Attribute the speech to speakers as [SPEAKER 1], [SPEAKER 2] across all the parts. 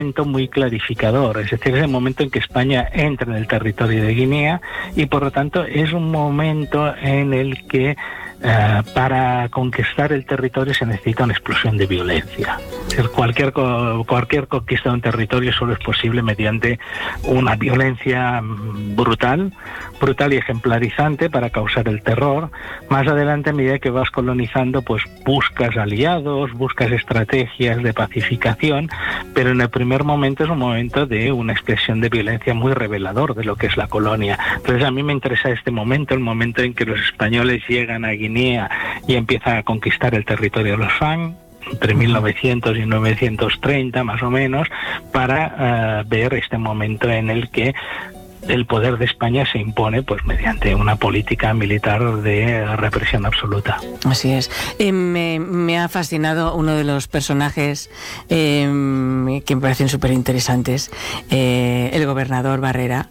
[SPEAKER 1] momento muy clarificador, es decir, es el momento en que España entra en el territorio de Guinea y por lo tanto es un momento en el que para conquistar el territorio se necesita una explosión de violencia. Es decir, cualquier conquista de un territorio solo es posible mediante una violencia brutal y ejemplarizante para causar el terror. Más adelante, a medida que vas colonizando, pues buscas aliados, buscas estrategias de pacificación, pero en el primer momento es un momento de una expresión de violencia muy revelador de lo que es la colonia. Entonces a mí me interesa este momento, el momento en que los españoles llegan a Guinea y empiezan a conquistar el territorio de los Fang, entre 1900 y 1930 más o menos, para ver este momento en el que el poder de España se impone pues mediante una política militar de represión absoluta.
[SPEAKER 2] Así es. Me ha fascinado uno de los personajes que me parecen súper interesantes, el gobernador Barrera,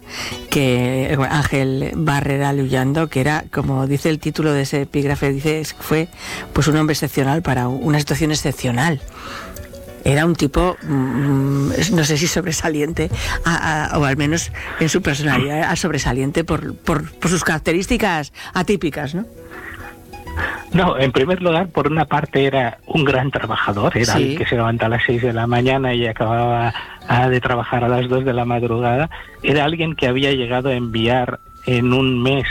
[SPEAKER 2] Ángel Barrera Luyando, que era, como dice el título de ese epígrafe, dice, fue pues un hombre excepcional para una situación excepcional. Era un tipo, no sé si sobresaliente, o al menos en su personalidad, sobresaliente por sus características atípicas, ¿no?
[SPEAKER 1] No, en primer lugar, por una parte era un gran trabajador, era el que se levanta a las 6 de la mañana y acababa de trabajar a las 2 de la madrugada. Era alguien que había llegado a enviar en un mes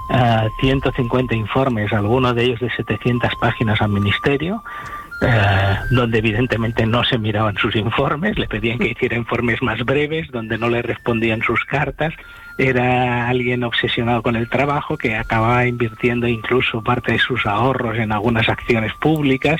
[SPEAKER 1] 150 informes, algunos de ellos de 700 páginas al ministerio, donde evidentemente no se miraban sus informes, le pedían que hiciera informes más breves, donde no le respondían sus cartas. Era alguien obsesionado con el trabajo, que acababa invirtiendo incluso parte de sus ahorros en algunas acciones públicas,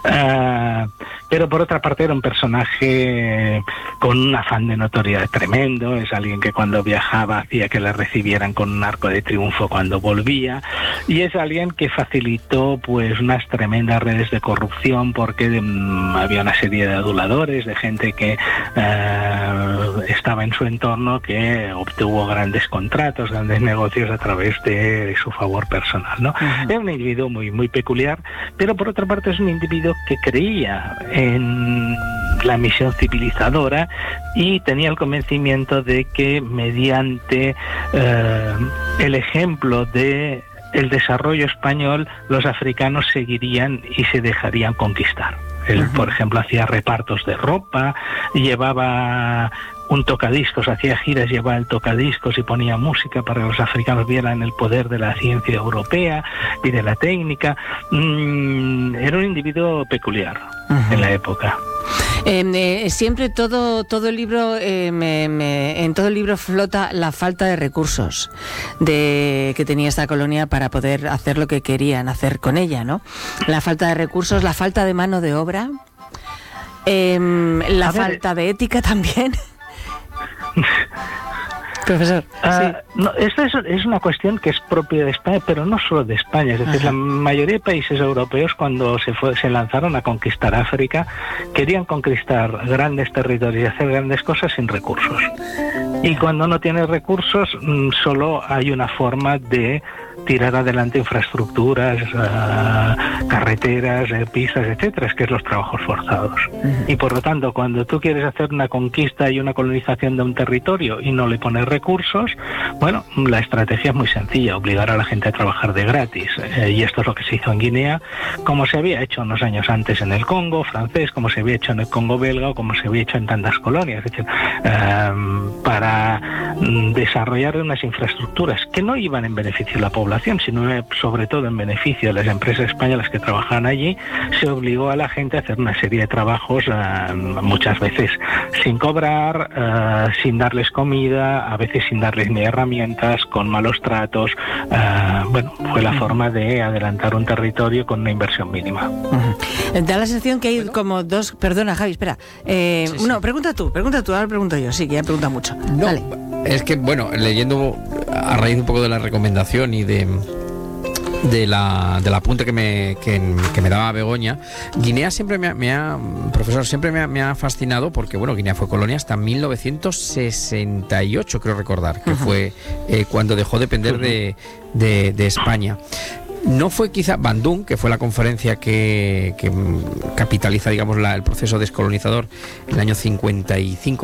[SPEAKER 1] pero por otra parte era un personaje con un afán de notoriedad tremendo. Es alguien que cuando viajaba hacía que le recibieran con un arco de triunfo cuando volvía, y es alguien que facilitó pues unas tremendas redes de corrupción, porque había una serie de aduladores, de gente que estaba en su entorno, que obtuvo grandes contratos, grandes negocios a través de su favor personal, ¿no? Uh-huh. Es un individuo muy, muy peculiar, pero por otra parte es un individuo que creía en la misión civilizadora y tenía el convencimiento de que mediante el ejemplo de el desarrollo español, los africanos seguirían y se dejarían conquistar. Él, por ejemplo, hacía repartos de ropa, llevaba un tocadiscos, hacía giras, llevaba el tocadiscos y ponía música para que los africanos vieran el poder de la ciencia europea y de la técnica. Era un individuo peculiar en la época.
[SPEAKER 2] Siempre todo el libro, en todo el libro flota la falta de recursos que tenía esta colonia para poder hacer lo que querían hacer con ella, ¿no? La falta de recursos, la falta de mano de obra, la falta de ética también. Profesor.
[SPEAKER 1] No, esta es una cuestión que es propia de España, pero no solo de España. Es decir, la mayoría de países europeos, cuando se lanzaron a conquistar África, querían conquistar grandes territorios y hacer grandes cosas sin recursos. Y cuando no tienes recursos, solo hay una forma de tirar adelante infraestructuras, carreteras, pistas, etcétera, que es los trabajos forzados. Y por lo tanto, cuando tú quieres hacer una conquista y una colonización de un territorio y no le pones recursos, bueno, la estrategia es muy sencilla: obligar a la gente a trabajar de gratis. Y esto es lo que se hizo en Guinea, como se había hecho unos años antes en el Congo francés, como se había hecho en el Congo belga o como se había hecho en tantas colonias. Es decir, para desarrollar unas infraestructuras que no iban en beneficio de la población, sino sobre todo en beneficio de las empresas españolas que trabajaban allí, se obligó a la gente a hacer una serie de trabajos, muchas veces sin cobrar, sin darles comida, a veces sin darles ni herramientas, con malos tratos. Bueno, fue la forma de adelantar un territorio con una inversión mínima.
[SPEAKER 2] Da la sensación que hay como dos... Perdona, Javi, espera. Sí. No, pregunta tú, ahora pregunto yo. Sí, que ya pregunta mucho.
[SPEAKER 3] No, dale. Es que, bueno, leyendo a raíz un poco de la recomendación y del apunte que me daba Begoña, Guinea siempre profesor, siempre me ha fascinado, porque bueno, Guinea fue colonia hasta 1968, creo recordar, que fue cuando dejó de depender de España. No fue quizá Bandung, que fue la conferencia que capitaliza, digamos, el proceso descolonizador en el año 55,